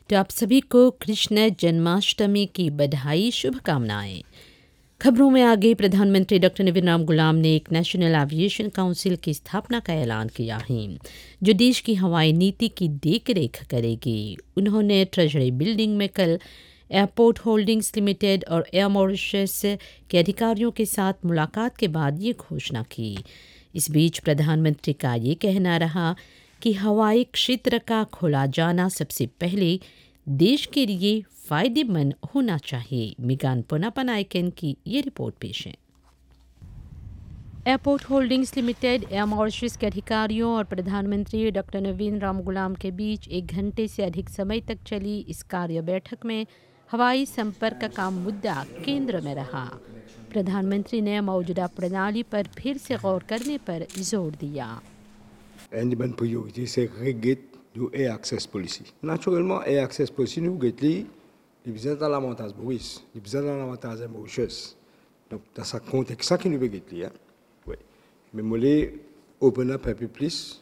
तो आप सभी को कृष्ण जन्माष्टमी की बधाई, शुभकामनाएं। खबरों में आगे प्रधानमंत्री डॉक्टर नवीन राम गुलाम ने एक नेशनल एविएशन काउंसिल की स्थापना का ऐलान किया है जो देश की हवाई नीति की देखरेख करेगी। उन्होंने ट्रेजरी बिल्डिंग में कल एयरपोर्ट होल्डिंग्स लिमिटेड और एयर मॉरिशस के अधिकारियों के साथ मुलाकात के बाद ये घोषणा की। इस बीच प्रधानमंत्री का ये कहना रहा कि हवाई क्षेत्र का खुला जाना सबसे पहले देश के लिए फायदेमंद होना चाहिए। मिगान पुनापनायकन की ये रिपोर्ट पेश है। Airport holdings limited air Mauritius के अधिकारियों और प्रधानमंत्री डॉक्टर नवीन राम गुलाम के बीच 1 घंटे से अधिक समय तक चली इस कार्य बैठक में हवाई संपर्क का मुद्दा केंद्र में रहा। प्रधानमंत्री ने मौजूदा प्रणाली पर फिर से गौर करने पर जोर दिया। Une bonne priorité, c'est régler le air access policy. Naturellement, air access policy, nous réglons les besoins dans l'avantage Maurice, les besoins dans l'avantage Mauritius. Donc, dans ce contexte, ça qui nous réglons. Hein? Oui. Mais moi, les open up un peu plus.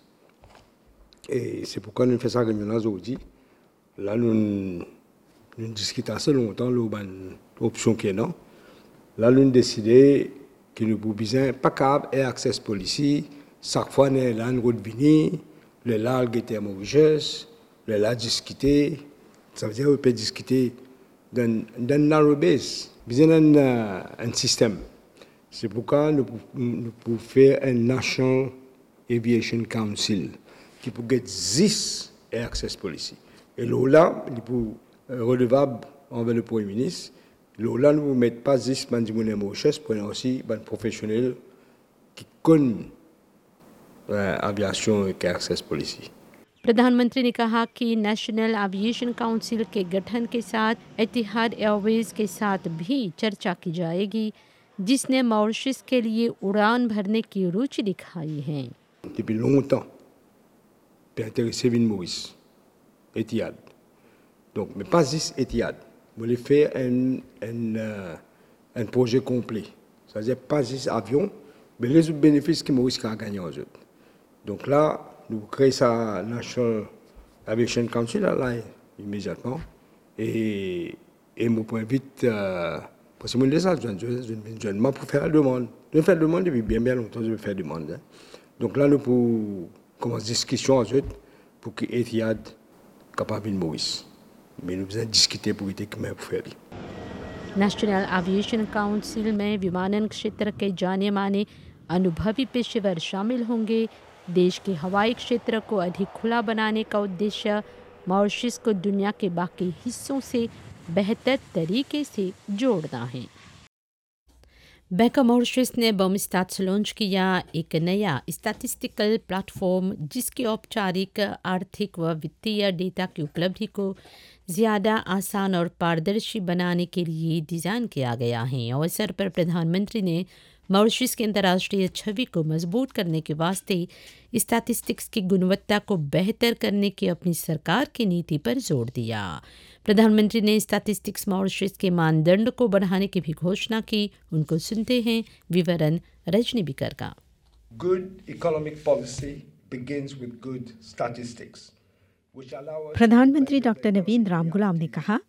Et c'est pourquoi nous faisons ça réunion aujourd'hui. Là, nous discutons assez longtemps l'option qui est non. Là, nous avons décidé que nous avons besoin pas câble air access policy. Chaque fois, nous avons revenu, le là, il était à Mauritius, le là, discuter. Ça veut dire qu'on peut discuter dans narrow base, besoin d'un système. C'est pourquoi nous pouvons faire un National Aviation Council qui peut get 10 air access policy. Et là, il peut redevable envers le Premier ministre. Là, nous ne mettons pas 10 mandimounes à Mauritius, pour aussi des professionnels qui connaissent aviation et access policy. प्रधानमंत्री ने कहा कि national aviation council के गठन के साथ एतिहाद Airways के साथ भी चर्चा की जाएगी, जिसने मॉरिशस के लिए उड़ान भरने की रुचि दिखाई है। Depuis longtemps, puis intéressé Vin Maurice, Etihad. Donc, mais pas juste Etihad. Vous voulez faire un projet complet. C'est-à-dire pas juste avion, mais les autres bénéfices que Maurice a gagnés aux autres. Donc là, nous créons ça National Aviation Council là, immédiatement. Et nous pouvons vite, parce que moi, je viens pour faire la demande. Je fais la demande depuis bien longtemps, je vais faire la demande. Hein. Donc là, nous pouvons commencer discussion avec eux pour que Etihad capable de Maurice. Mais nous devons discuter pour éviter comment pour faire. National aviation council में विमानन क्षेत्र के जाने माने अनुभवी पेशेवर शामिल होंगे। देश के हवाई क्षेत्र को अधिक खुला बनाने का उद्देश्य मॉरिशस को दुनिया के बाकी हिस्सों से बेहतर तरीके से जोड़ना है। बैंक ऑफ मॉरिशस ने बमस्टाट लॉन्च किया एक नया स्टैटिस्टिकल प्लेटफॉर्म जिसकी औपचारिक आर्थिक व वित्तीय डेटा की उपलब्धि को ज़्यादा आसान और पारदर्शी बनाने के लिए डिज़ाइन किया गया है। अवसर पर प्रधानमंत्री ने मॉरिशस की अंतर्राष्ट्रीय छवि को मजबूत करने के वास्ते स्टैटिस्टिक्स की गुणवत्ता को बेहतर करने की अपनी सरकार की नीति पर जोर दिया। प्रधानमंत्री ने स्टैटिस्टिक्स मॉरिशस के मानदंड को बढ़ाने की भी घोषणा की। उनको सुनते हैं विवरण रजनी बिकर का। Good economic policy begins with good statistics. प्रधानमंत्री डॉक्टर नवीन राम गुलाम ने कहा,